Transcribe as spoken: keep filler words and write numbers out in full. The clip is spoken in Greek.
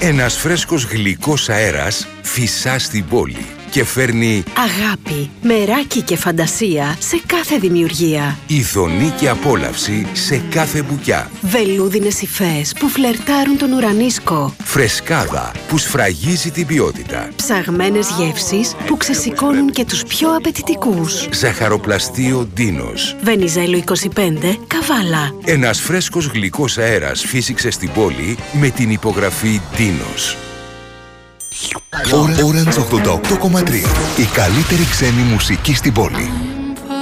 Ένας φρέσκος γλυκός αέρας φυσά στην πόλη και φέρνει αγάπη, μεράκι και φαντασία σε κάθε δημιουργία. ειδονή και απόλαυση σε κάθε μπουκιά. Βελούδινες υφές που φλερτάρουν τον ουρανίσκο. Φρεσκάδα που σφραγίζει την ποιότητα. Ψαγμένες γεύσεις που ξεσηκώνουν και τους πιο απαιτητικούς. Ζαχαροπλαστείο Ντίνος. Βενιζέλο είκοσι πέντε, Καβάλα. Ένας φρέσκος γλυκός αέρας φύσηξε στην πόλη με την υπογραφή Ντίνος. Orange ογδόντα οκτώ κόμμα τρία. Η καλύτερη ξένη μουσική στην πόλη.